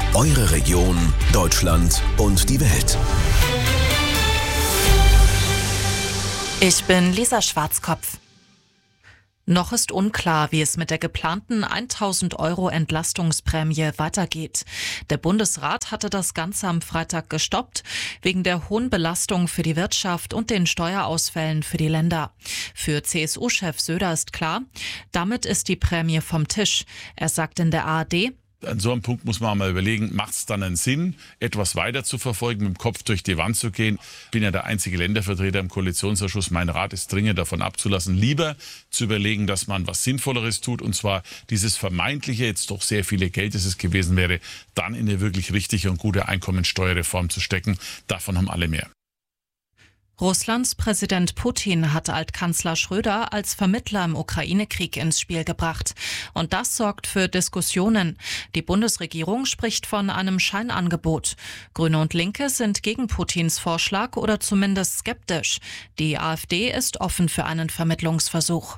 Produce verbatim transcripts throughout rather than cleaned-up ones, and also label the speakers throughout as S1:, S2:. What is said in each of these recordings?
S1: Eure Region, Deutschland und die Welt.
S2: Ich bin Lisa Schwarzkopf. Noch ist unklar, wie es mit der geplanten tausend Euro Entlastungsprämie weitergeht. Der Bundesrat hatte das Ganze am Freitag gestoppt, wegen der hohen Belastung für die Wirtschaft und den Steuerausfällen für die Länder. Für C S U-Chef Söder ist klar, damit ist die Prämie vom Tisch. Er sagt in der A R D:
S3: An so einem Punkt muss man mal überlegen, macht es dann einen Sinn, etwas weiter zu verfolgen, mit dem Kopf durch die Wand zu gehen? Ich bin ja der einzige Ländervertreter im Koalitionsausschuss. Mein Rat ist dringend davon abzulassen, lieber zu überlegen, dass man was Sinnvolleres tut, und zwar dieses vermeintliche, jetzt doch sehr viele Geld, das es gewesen wäre, dann in eine wirklich richtige und gute Einkommensteuerreform zu stecken. Davon haben alle mehr.
S2: Russlands Präsident Putin hat Altkanzler Schröder als Vermittler im Ukraine-Krieg ins Spiel gebracht. Und das sorgt für Diskussionen. Die Bundesregierung spricht von einem Scheinangebot. Grüne und Linke sind gegen Putins Vorschlag oder zumindest skeptisch. Die AfD ist offen für einen Vermittlungsversuch.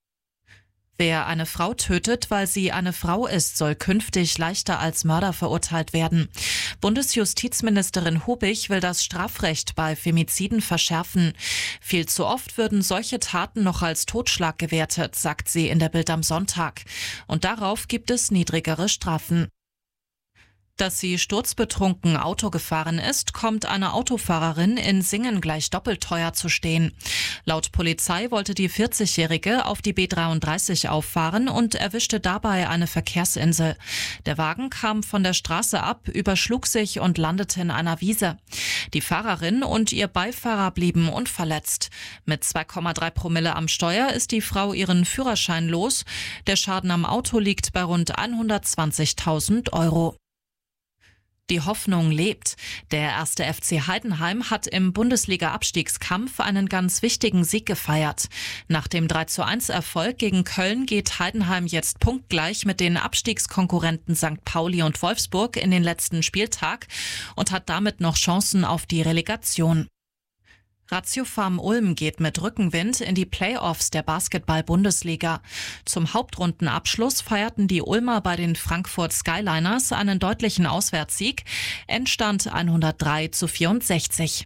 S2: Wer eine Frau tötet, weil sie eine Frau ist, soll künftig leichter als Mörder verurteilt werden. Bundesjustizministerin Hubig will das Strafrecht bei Femiziden verschärfen. Viel zu oft würden solche Taten noch als Totschlag gewertet, sagt sie in der Bild am Sonntag. Und darauf gibt es niedrigere Strafen. Dass sie sturzbetrunken Auto gefahren ist, kommt eine Autofahrerin in Singen gleich doppelt teuer zu stehen. Laut Polizei wollte die vierzigjährige auf die B dreiunddreißig auffahren und erwischte dabei eine Verkehrsinsel. Der Wagen kam von der Straße ab, überschlug sich und landete in einer Wiese. Die Fahrerin und ihr Beifahrer blieben unverletzt. Mit zwei Komma drei Promille am Steuer ist die Frau ihren Führerschein los. Der Schaden am Auto liegt bei rund hundertzwanzigtausend Euro. Die Hoffnung lebt. Der erste F C Heidenheim hat im Bundesliga-Abstiegskampf einen ganz wichtigen Sieg gefeiert. Nach dem drei zu eins Erfolg gegen Köln geht Heidenheim jetzt punktgleich mit den Abstiegskonkurrenten Sankt Pauli und Wolfsburg in den letzten Spieltag und hat damit noch Chancen auf die Relegation. Ratiopharm Ulm geht mit Rückenwind in die Playoffs der Basketball-Bundesliga. Zum Hauptrundenabschluss feierten die Ulmer bei den Frankfurt Skyliners einen deutlichen Auswärtssieg. Endstand hundertdrei zu vierundsechzig.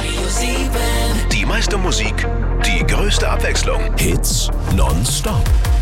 S1: Die meiste Musik, die größte Abwechslung. Hits nonstop.